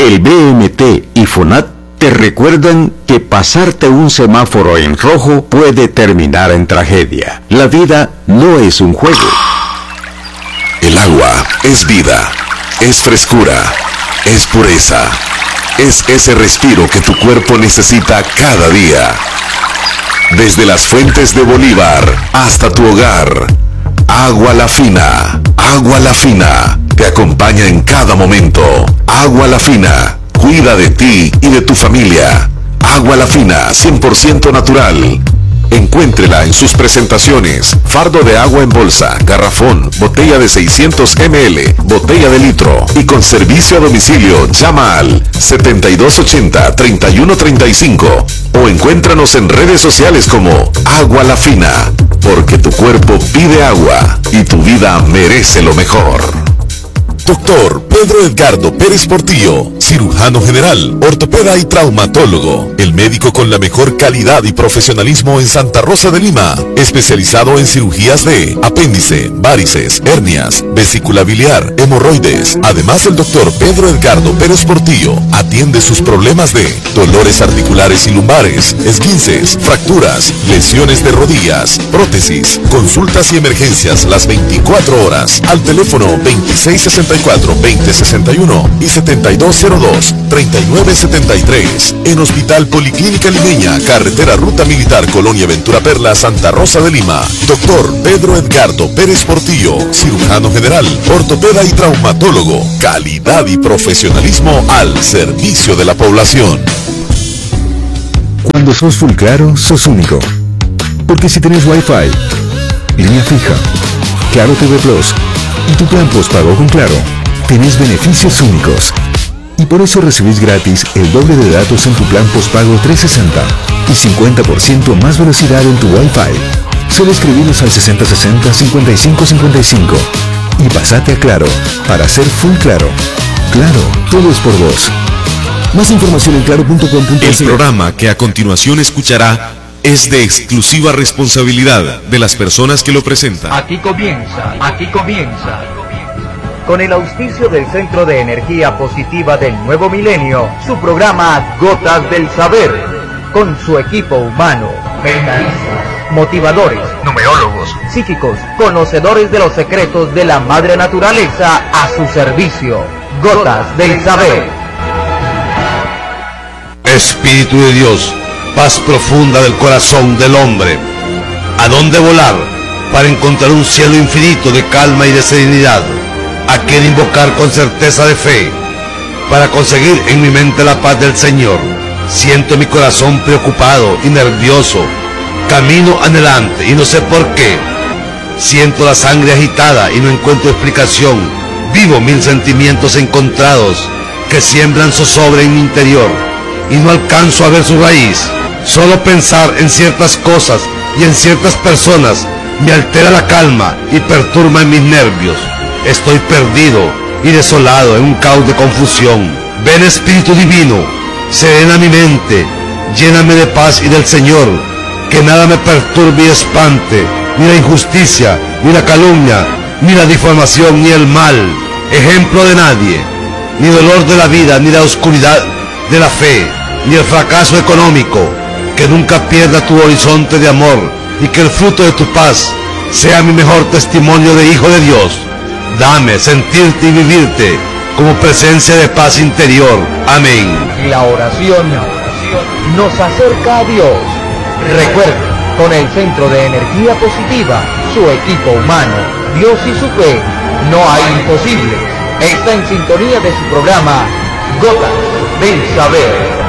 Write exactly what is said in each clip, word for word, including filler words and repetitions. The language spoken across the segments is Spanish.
El B M T y FONAT te recuerdan que pasarte un semáforo en rojo puede terminar en tragedia. La vida no es un juego. El agua es vida, es frescura, es pureza, es ese respiro que tu cuerpo necesita cada día. Desde las fuentes de Bolívar hasta tu hogar, Agua La Fina, Agua La Fina, te acompaña en cada momento. Agua La Fina, cuida de ti y de tu familia. Agua La Fina, cien por ciento natural. Encuéntrela en sus presentaciones: fardo de agua en bolsa, garrafón, botella de seiscientos mililitros, botella de litro, y con servicio a domicilio. Llama al setenta y dos ochenta, treinta y uno treinta y cinco o encuéntranos en redes sociales como Agua La Fina, porque tu cuerpo pide agua y tu vida merece lo mejor. Doctor Pedro Edgardo Pérez Portillo, cirujano general, ortopeda y traumatólogo, el médico con la mejor calidad y profesionalismo en Santa Rosa de Lima, especializado en cirugías de apéndice, varices, hernias, vesícula biliar, hemorroides. Además, el doctor Pedro Edgardo Pérez Portillo atiende sus problemas de dolores articulares y lumbares, esguinces, fracturas, lesiones de rodillas, prótesis, consultas y emergencias las veinticuatro horas al teléfono veintiséis sesenta y cuatro, veinte sesenta y uno y setenta y dos cero dos, treinta y nueve setenta y tres. En Hospital Policlínica Limeña, carretera Ruta Militar, Colonia Ventura Perla, Santa Rosa de Lima. Doctor Pedro Edgardo Pérez Portillo, cirujano general, ortopeda y traumatólogo. Calidad y profesionalismo al servicio de la población. Cuando sos full claro, sos único. Porque si tenés Wi-Fi, línea fija, Claro T V Plus y tu plan postpago con Claro, tenés beneficios únicos. Y por eso recibís gratis el doble de datos en tu plan postpago trescientos sesenta y cincuenta por ciento más velocidad en tu Wi-Fi. Solo escribinos al sesenta sesenta, cincuenta y cinco cincuenta y cinco y pasate a Claro para ser full claro. Claro, todo es por vos. Más información en claro punto com punto es. El programa que a continuación escuchará es de exclusiva responsabilidad de las personas que lo presentan. Aquí comienza, aquí comienza. Con el auspicio del Centro de Energía Positiva del Nuevo Milenio, su programa Gotas del Saber, con su equipo humano, mentalistas, motivadores, numerólogos, psíquicos, conocedores de los secretos de la madre naturaleza a su servicio. Gotas del Saber. Espíritu de Dios, paz profunda del corazón del hombre. ¿A dónde volar para encontrar un cielo infinito de calma y de serenidad? ¿A quién invocar con certeza de fe para conseguir en mi mente la paz del Señor? Siento mi corazón preocupado y nervioso. Camino adelante y no sé por qué. Siento la sangre agitada y no encuentro explicación. Vivo mil sentimientos encontrados que siembran zozobra en mi interior y no alcanzo a ver su raíz. Solo pensar en ciertas cosas y en ciertas personas me altera la calma y perturba en mis nervios. Estoy perdido y desolado en un caos de confusión. Ven, Espíritu Divino, serena mi mente, lléname de paz y del Señor, que nada me perturbe y espante, ni la injusticia, ni la calumnia, ni la difamación, ni el mal, ejemplo de nadie, ni dolor de la vida, ni la oscuridad de la fe, ni el fracaso económico. Que nunca pierda tu horizonte de amor y que el fruto de tu paz sea mi mejor testimonio de hijo de Dios. Dame sentirte y vivirte como presencia de paz interior. Amén. La oración nos acerca a Dios. Recuerde, con el Centro de Energía Positiva, su equipo humano, Dios y su fe, no hay imposibles. Está en sintonía de su programa Gotas del Saber.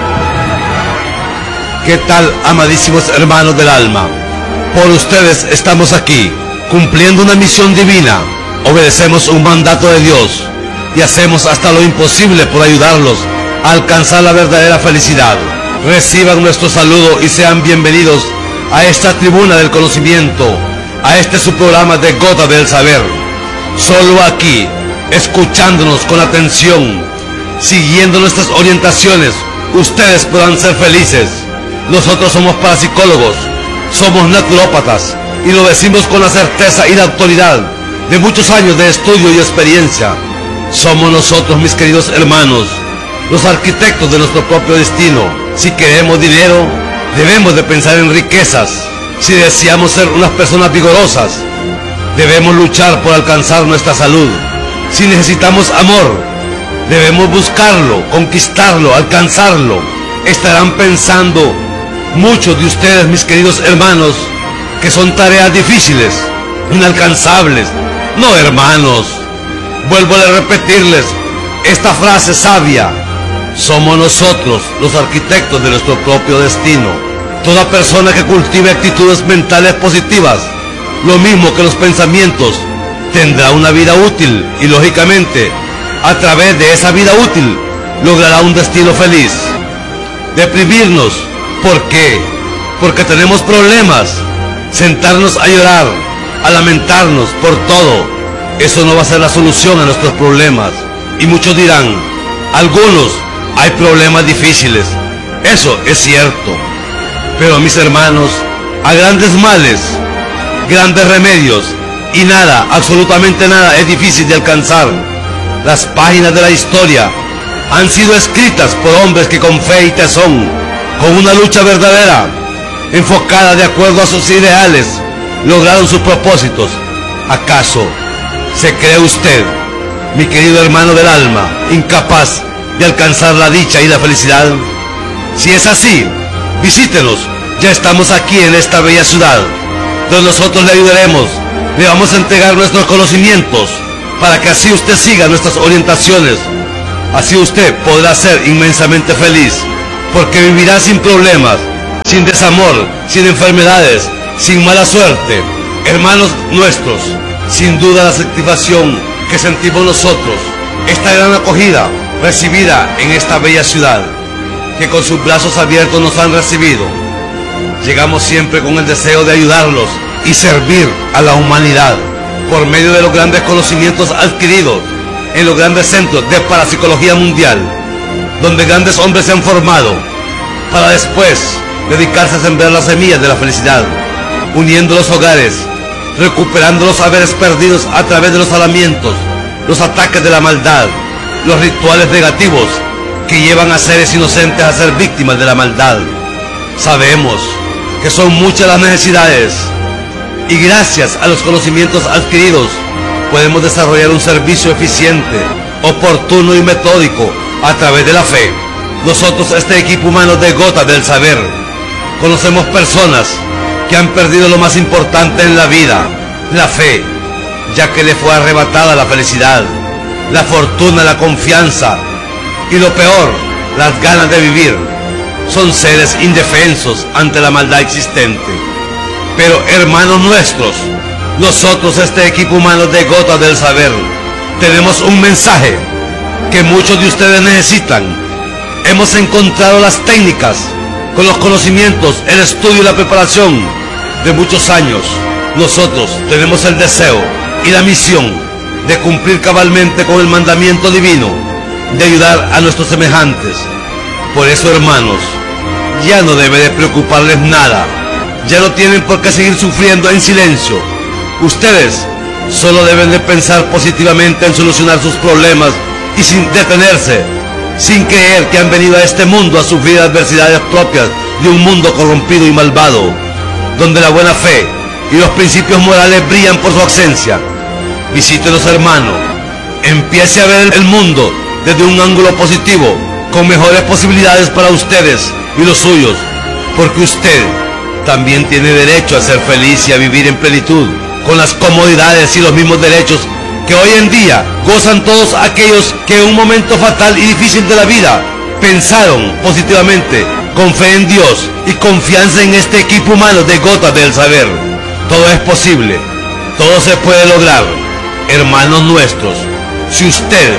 ¿Qué tal, amadísimos hermanos del alma? Por ustedes estamos aquí, cumpliendo una misión divina. Obedecemos un mandato de Dios y hacemos hasta lo imposible por ayudarlos a alcanzar la verdadera felicidad. Reciban nuestro saludo y sean bienvenidos a esta tribuna del conocimiento, a este su programa de Gotas del Saber. Solo aquí, escuchándonos con atención, siguiendo nuestras orientaciones, ustedes podrán ser felices. Nosotros somos parapsicólogos, somos naturópatas y lo decimos con la certeza y la autoridad de muchos años de estudio y experiencia. Somos nosotros, mis queridos hermanos, los arquitectos de nuestro propio destino. Si queremos dinero, debemos de pensar en riquezas. Si deseamos ser unas personas vigorosas, debemos luchar por alcanzar nuestra salud. Si necesitamos amor, debemos buscarlo, conquistarlo, alcanzarlo. Estarán pensando muchos de ustedes, mis queridos hermanos, que son tareas difíciles, inalcanzables. No, hermanos, vuelvo a repetirles esta frase sabia: somos nosotros los arquitectos de nuestro propio destino. Toda persona que cultive actitudes mentales positivas, lo mismo que los pensamientos, tendrá una vida útil y, lógicamente, a través de esa vida útil, logrará un destino feliz. Deprimirnos, ¿por qué? Porque tenemos problemas. Sentarnos a llorar, a lamentarnos por todo, eso no va a ser la solución a nuestros problemas. Y muchos dirán, algunos, hay problemas difíciles. Eso es cierto. Pero mis hermanos, a grandes males, grandes remedios, y nada, absolutamente nada es difícil de alcanzar. Las páginas de la historia han sido escritas por hombres que con fe y tesón, con una lucha verdadera, enfocada de acuerdo a sus ideales, lograron sus propósitos. ¿Acaso se cree usted, mi querido hermano del alma, incapaz de alcanzar la dicha y la felicidad? Si es así, visítenos. Ya estamos aquí en esta bella ciudad, donde nosotros le ayudaremos. Le vamos a entregar nuestros conocimientos para que así usted siga nuestras orientaciones. Así usted podrá ser inmensamente feliz, porque vivirá sin problemas, sin desamor, sin enfermedades, sin mala suerte. Hermanos nuestros, sin duda la satisfacción que sentimos nosotros, esta gran acogida recibida en esta bella ciudad, que con sus brazos abiertos nos han recibido. Llegamos siempre con el deseo de ayudarlos y servir a la humanidad por medio de los grandes conocimientos adquiridos en los grandes centros de parapsicología mundial, donde grandes hombres se han formado para después dedicarse a sembrar las semillas de la felicidad, uniendo los hogares, recuperando los saberes perdidos a través de los alamientos, los ataques de la maldad, los rituales negativos que llevan a seres inocentes a ser víctimas de la maldad. Sabemos que son muchas las necesidades, y gracias a los conocimientos adquiridos podemos desarrollar un servicio eficiente, oportuno y metódico a través de la fe. Nosotros, este equipo humano de Gotas del Saber, conocemos personas que han perdido lo más importante en la vida, la fe, ya que le fue arrebatada la felicidad, la fortuna, la confianza y lo peor, las ganas de vivir. Son seres indefensos ante la maldad existente. Pero hermanos nuestros, nosotros, este equipo humano de Gotas del Saber, tenemos un mensaje que muchos de ustedes necesitan. Hemos encontrado las técnicas, con los conocimientos, el estudio y la preparación de muchos años. Nosotros tenemos el deseo y la misión de cumplir cabalmente con el mandamiento divino, de ayudar a nuestros semejantes. Por eso, hermanos, ya no debe de preocuparles nada. Ya no tienen por qué seguir sufriendo en silencio. Ustedes solo deben de pensar positivamente en solucionar sus problemas y sin detenerse, sin creer que han venido a este mundo a sufrir adversidades propias de un mundo corrompido y malvado, donde la buena fe y los principios morales brillan por su ausencia. Visítenos, hermano. Empiece a ver el mundo desde un ángulo positivo, con mejores posibilidades para ustedes y los suyos, porque usted también tiene derecho a ser feliz y a vivir en plenitud, con las comodidades y los mismos derechos que hoy en día gozan todos aquellos que en un momento fatal y difícil de la vida pensaron positivamente, con fe en Dios y confianza en este equipo humano de Gotas del Saber. Todo es posible, todo se puede lograr, hermanos nuestros. Si usted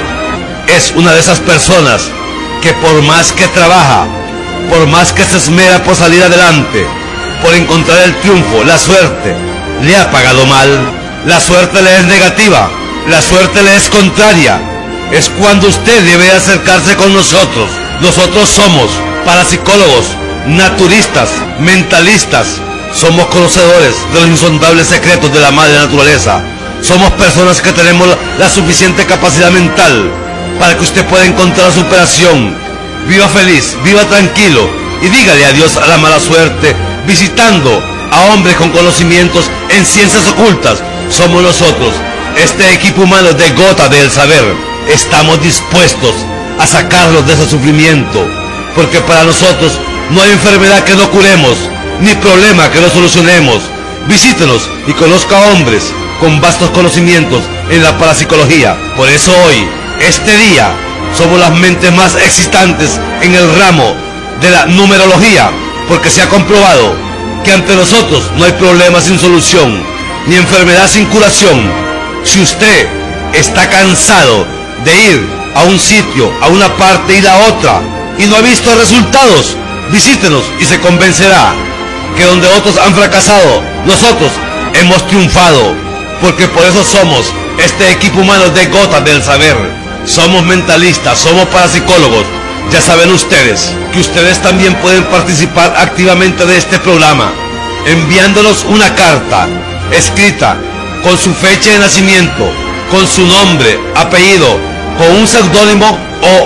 es una de esas personas que por más que trabaja, por más que se esmera por salir adelante, por encontrar el triunfo, la suerte le ha pagado mal, la suerte le es negativa, la suerte le es contraria, es cuando usted debe acercarse con nosotros. Nosotros somos parapsicólogos, naturistas, mentalistas, somos conocedores de los insondables secretos de la madre naturaleza. Somos personas que tenemos la suficiente capacidad mental para que usted pueda encontrar superación. Viva feliz, viva tranquilo y dígale adiós a la mala suerte visitando a hombres con conocimientos en ciencias ocultas. Somos nosotros, este equipo humano de Gotas del Saber. Estamos dispuestos a sacarlos de ese sufrimiento, porque para nosotros no hay enfermedad que no curemos, ni problema que no solucionemos. Visítenos y conozca a hombres con vastos conocimientos en la parapsicología. Por eso hoy, este día, somos las mentes más existantes en el ramo de la numerología, porque se ha comprobado que ante nosotros no hay problema sin solución, ni enfermedad sin curación. Si usted está cansado de ir a un sitio, a una parte y a otra, y no ha visto resultados, visítenos y se convencerá que donde otros han fracasado, nosotros hemos triunfado, porque por eso somos este equipo humano de Gotas del Saber. Somos mentalistas, somos parapsicólogos. Ya saben ustedes que ustedes también pueden participar activamente de este programa, enviándonos una carta escrita con su fecha de nacimiento, con su nombre, apellido, con un seudónimo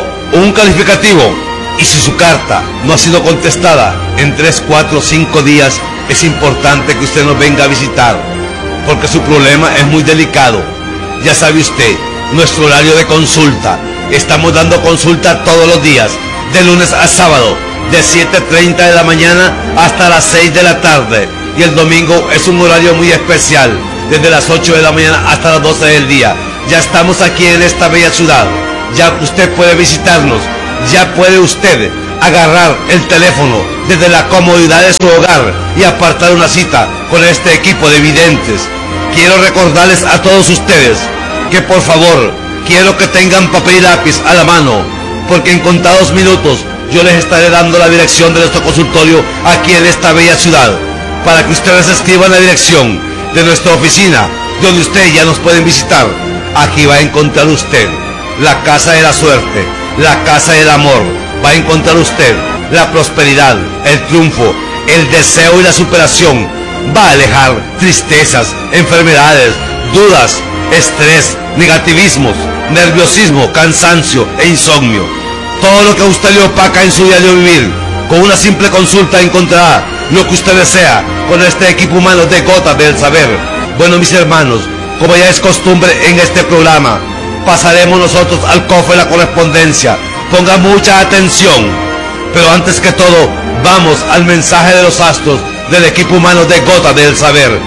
o un calificativo. Y si su carta no ha sido contestada en tres, cuatro, cinco días, es importante que usted nos venga a visitar, porque su problema es muy delicado. Ya sabe usted, nuestro horario de consulta. Estamos dando consulta todos los días, de lunes a sábado, de siete treinta de la mañana hasta las seis de la tarde. Y el domingo es un horario muy especial, desde las ocho de la mañana hasta las doce del día. Ya estamos aquí en esta bella ciudad. Ya usted puede visitarnos. Ya puede usted agarrar el teléfono desde la comodidad de su hogar y apartar una cita con este equipo de videntes. Quiero recordarles a todos ustedes que por favor, quiero que tengan papel y lápiz a la mano, porque en contados minutos yo les estaré dando la dirección de nuestro consultorio aquí en esta bella ciudad, para que ustedes escriban la dirección de nuestra oficina, donde ustedes ya nos pueden visitar. Aquí va a encontrar usted la casa de la suerte, la casa del amor. Va a encontrar usted la prosperidad, el triunfo, el deseo y la superación. Va a alejar tristezas, enfermedades, dudas, estrés, negativismos, nerviosismo, cansancio e insomnio. Todo lo que a usted le opaca en su diario vivir, con una simple consulta encontrará lo que usted desea con este equipo humano de Gotas del Saber. Bueno, mis hermanos, como ya es costumbre en este programa, pasaremos nosotros al cofre de la correspondencia. Ponga mucha atención, pero antes que todo, vamos al mensaje de los astros del equipo humano de Gotas del Saber.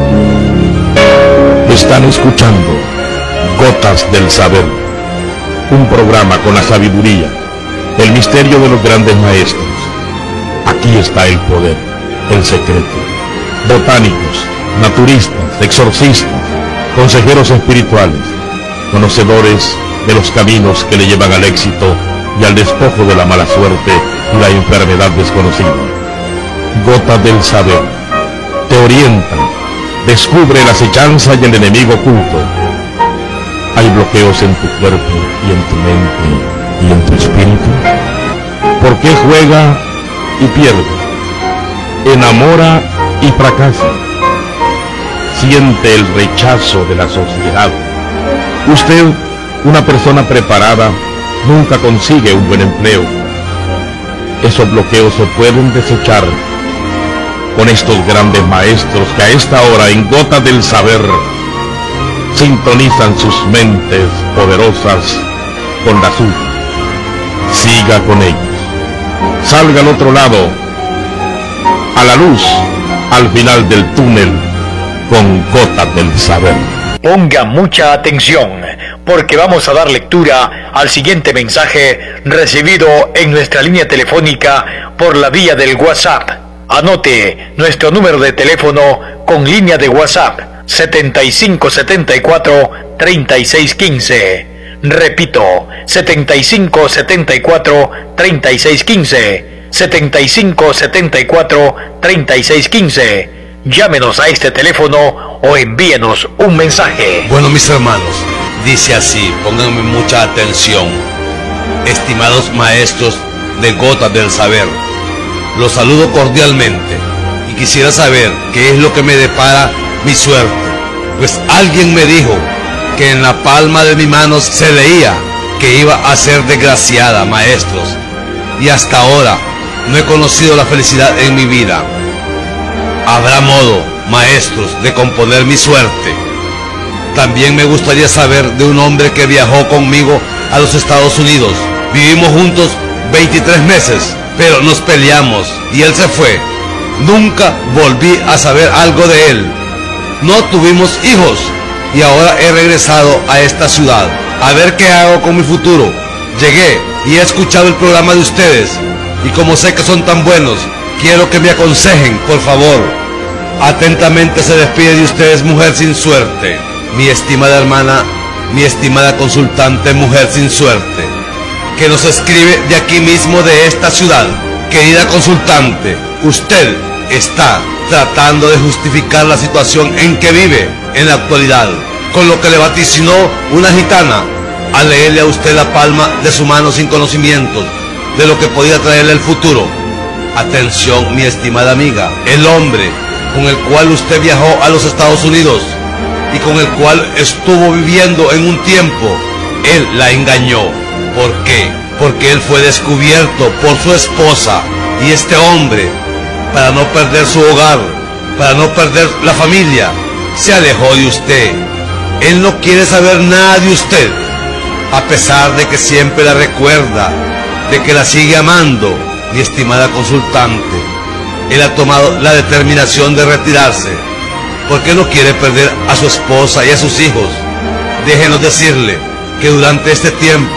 Están escuchando Gotas del Saber, un programa con la sabiduría, el misterio de los grandes maestros. Aquí está el poder, el secreto. Botánicos, naturistas, exorcistas, consejeros espirituales, conocedores de los caminos que le llevan al éxito y al despojo de la mala suerte y la enfermedad desconocida. Gotas del Saber te orientan, descubre la acechanza y el enemigo oculto. ¿Hay bloqueos en tu cuerpo y en tu mente y en tu espíritu? ¿Por qué juega y pierde? ¿Enamora y fracasa? ¿Siente el rechazo de la sociedad? Usted, una persona preparada, nunca consigue un buen empleo. Esos bloqueos se pueden desechar con estos grandes maestros que a esta hora en Gotas del Saber sintonizan sus mentes poderosas con la suya. Siga con ellos. Salga al otro lado, a la luz, al final del túnel, con Gotas del Saber. Ponga mucha atención, porque vamos a dar lectura al siguiente mensaje recibido en nuestra línea telefónica por la vía del WhatsApp. Anote nuestro número de teléfono con línea de WhatsApp setenta y cinco setenta y cuatro treinta y seis quince. Repito, setenta y cinco setenta y cuatro treinta y seis quince. setenta y cinco setenta y cuatro treinta y seis quince. Llámenos a este teléfono o envíenos un mensaje. Bueno, mis hermanos, dice así, pónganme mucha atención. Estimados maestros de Gotas del Saber, los saludo cordialmente y quisiera saber qué es lo que me depara mi suerte. Pues alguien me dijo que en la palma de mi mano se leía que iba a ser desgraciada, maestros, y hasta ahora no he conocido la felicidad en mi vida. Habrá modo, maestros, de componer mi suerte. También me gustaría saber de un hombre que viajó conmigo a los Estados Unidos. Vivimos juntos veintitrés meses, pero nos peleamos y él se fue. Nunca volví a saber algo de él. No tuvimos hijos y ahora he regresado a esta ciudad a ver qué hago con mi futuro. Llegué y he escuchado el programa de ustedes y como sé que son tan buenos, quiero que me aconsejen, por favor. Atentamente se despide de ustedes, mujer sin suerte. Mi estimada hermana, mi estimada consultante, mujer sin suerte, que nos escribe de aquí mismo, de esta ciudad. Querida consultante, usted está tratando de justificar la situación en que vive en la actualidad, con lo que le vaticinó una gitana al leerle a usted la palma de su mano sin conocimientos de lo que podía traerle el futuro. Atención, mi estimada amiga, el hombre con el cual usted viajó a los Estados Unidos y con el cual estuvo viviendo en un tiempo, él la engañó. ¿Por qué? Porque él fue descubierto por su esposa y este hombre, para no perder su hogar, para no perder la familia, se alejó de usted. Él no quiere saber nada de usted, a pesar de que siempre la recuerda, de que la sigue amando. Mi estimada consultante, él ha tomado la determinación de retirarse porque no quiere perder a su esposa y a sus hijos. Déjenos decirle que durante este tiempo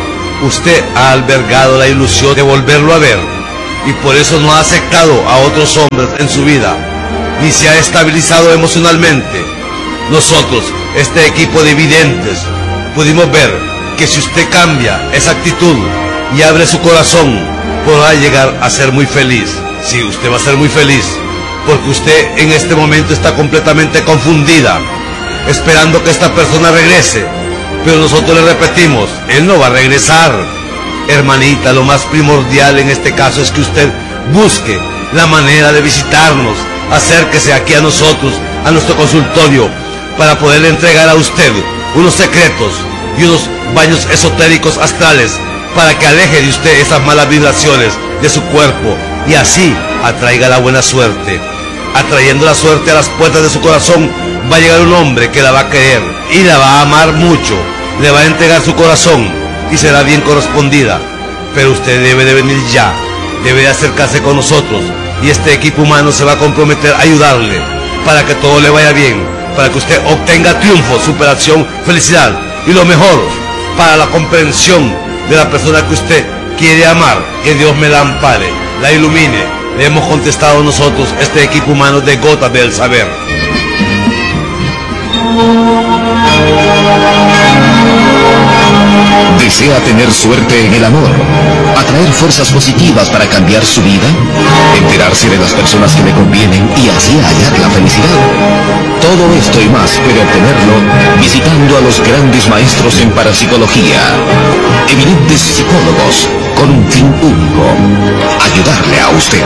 usted ha albergado la ilusión de volverlo a ver y por eso no ha aceptado a otros hombres en su vida, ni se ha estabilizado emocionalmente. Nosotros, este equipo de videntes, pudimos ver que si usted cambia esa actitud y abre su corazón, podrá llegar a ser muy feliz. Sí, usted va a ser muy feliz, porque usted en este momento está completamente confundida, esperando que esta persona regrese. Pero nosotros le repetimos, él no va a regresar. Hermanita, lo más primordial en este caso es que usted busque la manera de visitarnos, acérquese aquí a nosotros, a nuestro consultorio, para poderle entregar a usted unos secretos y unos baños esotéricos astrales, para que aleje de usted esas malas vibraciones de su cuerpo y así atraiga la buena suerte. Atrayendo la suerte a las puertas de su corazón, va a llegar un hombre que la va a querer y la va a amar mucho, le va a entregar su corazón y será bien correspondida. Pero usted debe de venir ya, debe de acercarse con nosotros y este equipo humano se va a comprometer a ayudarle para que todo le vaya bien, para que usted obtenga triunfo, superación, felicidad y lo mejor, para la comprensión de la persona que usted quiere amar. Que Dios me la ampare, la ilumine. Le hemos contestado nosotros, este equipo humano de Gotas del Saber. ¿Desea tener suerte en el amor? ¿Atraer fuerzas positivas para cambiar su vida? ¿Enterarse de las personas que le convienen y así hallar la felicidad? Todo esto y más puede obtenerlo visitando a los grandes maestros en parapsicología, eminentes psicólogos con un fin único: ayudarle a usted.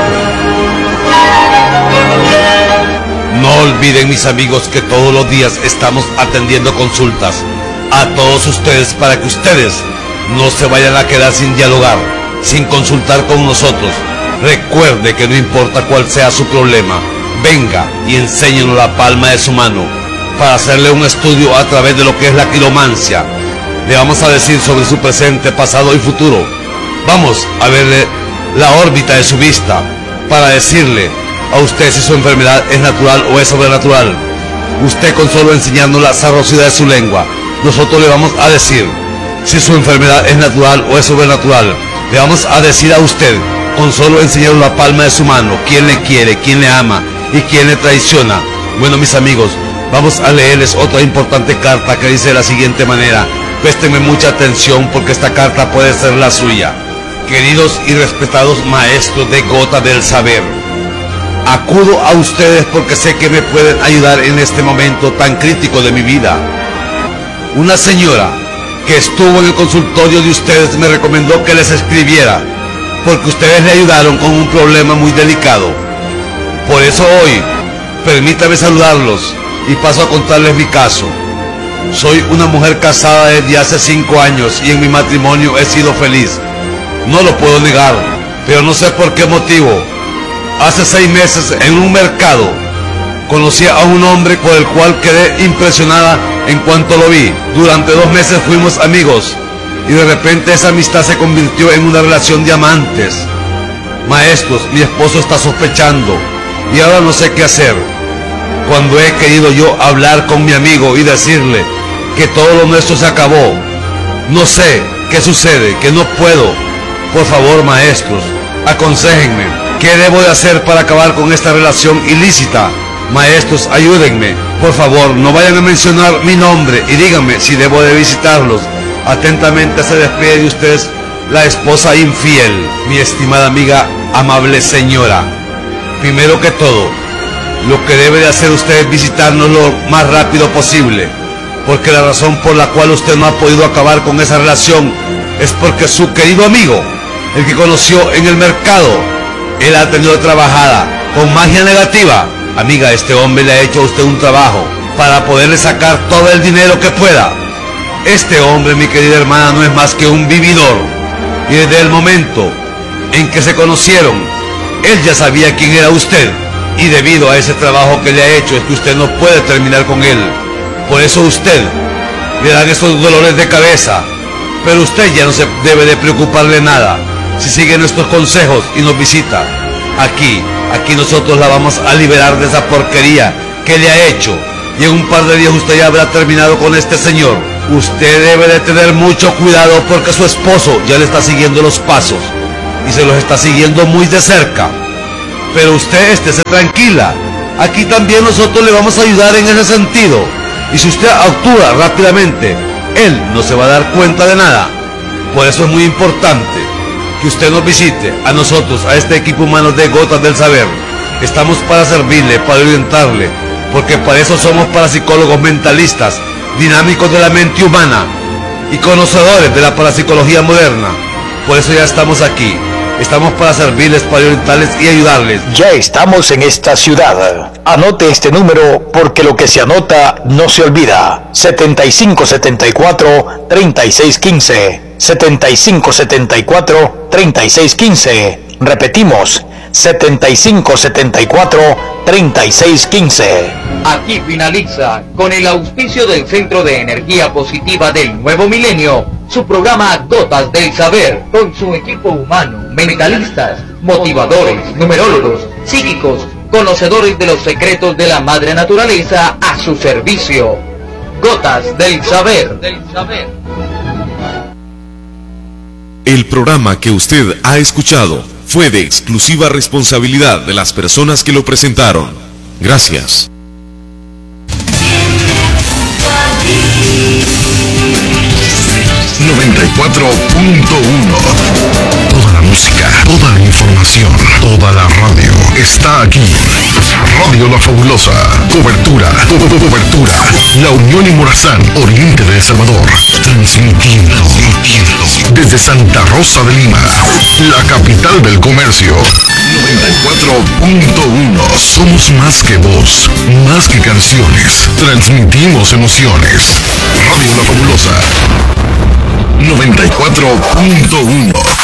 No olviden, mis amigos, que todos los días estamos atendiendo consultas a todos ustedes para que ustedes no se vayan a quedar sin dialogar, sin consultar con nosotros. Recuerde que no importa cuál sea su problema, venga y enséñenos la palma de su mano para hacerle un estudio a través de lo que es la quiromancia. Le vamos a decir sobre su presente, pasado y futuro. Vamos a verle la órbita de su vista para decirle a usted si su enfermedad es natural o es sobrenatural. Usted, con solo enseñarnos la sabrosidad de su lengua, nosotros le vamos a decir si su enfermedad es natural o es sobrenatural. Le vamos a decir a usted, con solo enseñar la palma de su mano, quién le quiere, quién le ama y quién le traiciona. Bueno, mis amigos, vamos a leerles otra importante carta que dice de la siguiente manera. Préstenme mucha atención porque esta carta puede ser la suya. Queridos y respetados maestros de Gotas del Saber, acudo a ustedes porque sé que me pueden ayudar en este momento tan crítico de mi vida. Una señora que estuvo en el consultorio de ustedes me recomendó que les escribiera, porque ustedes le ayudaron con un problema muy delicado. Por eso hoy, permítame saludarlos y paso a contarles mi caso. Soy una mujer casada desde hace cinco años y en mi matrimonio he sido feliz. No lo puedo negar, pero no sé por qué motivo. Hace seis meses en un mercado conocí a un hombre por el cual quedé impresionada en cuanto lo vi. Durante dos meses fuimos amigos y de repente esa amistad se convirtió en una relación de amantes. Maestros, mi esposo está sospechando y ahora no sé qué hacer. Cuando he querido yo hablar con mi amigo y decirle que todo lo nuestro se acabó, no sé qué sucede, que no puedo. Por favor, maestros, aconséjenme, ¿qué debo de hacer para acabar con esta relación ilícita? Maestros, ayúdenme, por favor, no vayan a mencionar mi nombre y díganme si debo de visitarlos. Atentamente se despide de ustedes la esposa infiel, mi estimada amiga, amable señora. Primero que todo, lo que debe de hacer usted es visitarnos lo más rápido posible, porque la razón por la cual usted no ha podido acabar con esa relación es porque su querido amigo, el que conoció en el mercado, él ha tenido trabajada con magia negativa. Amiga, este hombre le ha hecho a usted un trabajo para poderle sacar todo el dinero que pueda. Este hombre, mi querida hermana, no es más que un vividor, y desde el momento en que se conocieron, él ya sabía quién era usted, y debido a ese trabajo que le ha hecho es que usted no puede terminar con él. Por eso usted le dan estos dolores de cabeza, pero usted ya no se debe de preocuparle nada si sigue nuestros consejos y nos visita. Aquí, aquí nosotros la vamos a liberar de esa porquería que le ha hecho, y en un par de días usted ya habrá terminado con este señor. Usted debe de tener mucho cuidado porque su esposo ya le está siguiendo los pasos y se los está siguiendo muy de cerca. Pero usted estése tranquila, aquí también nosotros le vamos a ayudar en ese sentido, y si usted actúa rápidamente, él no se va a dar cuenta de nada. Por eso es muy importante que usted nos visite a nosotros, a este equipo humano de Gotas del Saber. Estamos para servirle, para orientarle, porque para eso somos parapsicólogos mentalistas, dinámicos de la mente humana y conocedores de la parapsicología moderna. Por eso ya estamos aquí. Estamos para servirles, para orientarles y ayudarles. Ya estamos en esta ciudad. Anote este número porque lo que se anota no se olvida. setenta y cinco setenta y cuatro, treinta y seis quince. setenta y cinco setenta y cuatro, treinta y seis quince. Repetimos, setenta y cinco setenta y cuatro, treinta y seis quince. Aquí finaliza, con el auspicio del Centro de Energía Positiva del Nuevo Milenio, su programa Gotas del Saber, con su equipo humano, mentalistas, motivadores, numerólogos, psíquicos, conocedores de los secretos de la madre naturaleza a su servicio. Gotas del Saber. El programa que usted ha escuchado fue de exclusiva responsabilidad de las personas que lo presentaron. Gracias. noventa y cuatro punto uno. Toda la música, toda la información, toda la radio está aquí. Radio La Fabulosa. Cobertura, co- co- cobertura. La Unión y Morazán, Oriente de El Salvador. Transmitiendo, transmitiendo desde Santa Rosa de Lima, la capital del comercio. noventa y cuatro punto uno. Somos más que voz, más que canciones. Transmitimos emociones. Radio La Fabulosa. noventa y cuatro punto uno.